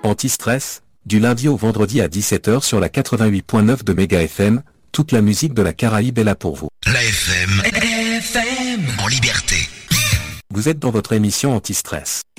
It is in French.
Anti-stress, du lundi au vendredi à 17h sur la 88.9 de Méga FM, toute la musique de la Caraïbe est là pour vous. La FM en liberté. Vous êtes dans votre émission Anti-stress.